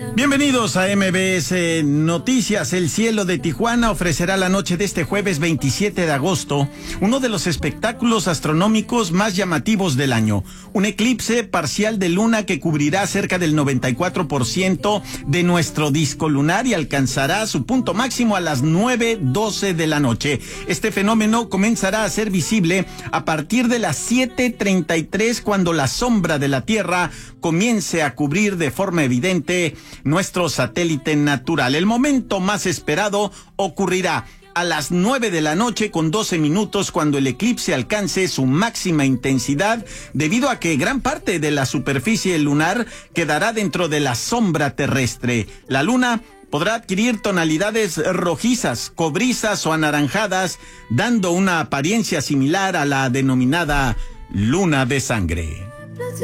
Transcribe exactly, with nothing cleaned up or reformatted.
Bienvenidos a M B S Noticias. El cielo de Tijuana ofrecerá la noche de este jueves veintisiete de agosto uno de los espectáculos astronómicos más llamativos del año. Un eclipse parcial de luna que cubrirá cerca del noventa y cuatro por ciento de nuestro disco lunar y alcanzará su punto máximo a las nueve doce de la noche. Este fenómeno comenzará a ser visible a partir de las siete treinta y tres, cuando la sombra de la Tierra comience a cubrir de forma evidente nuestro satélite natural. El momento más esperado ocurrirá a las nueve de la noche con doce minutos, cuando el eclipse alcance su máxima intensidad, debido a que gran parte de la superficie lunar quedará dentro de la sombra terrestre. La luna podrá adquirir tonalidades rojizas, cobrizas o anaranjadas, dando una apariencia similar a la denominada luna de sangre.